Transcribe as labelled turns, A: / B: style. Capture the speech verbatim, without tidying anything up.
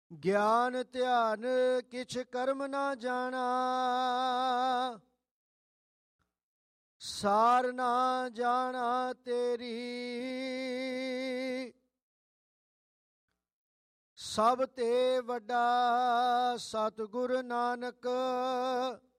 A: ਗਿਆਨ ਧਿਆਨ ਕਿਛ ਕਰਮ ਨਾ ਜਾਣਾ, ਸਾਰ ਨਾ ਜਾਣਾ ਤੇਰੀ। ਸਭ ਤੇ ਵੱਡਾ ਸਤਿਗੁਰ ਨਾਨਕ,